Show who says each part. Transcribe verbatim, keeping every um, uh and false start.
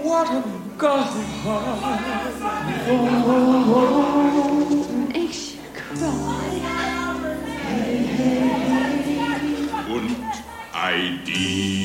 Speaker 1: what a girl. Oh,
Speaker 2: ich cry.
Speaker 1: Und I did.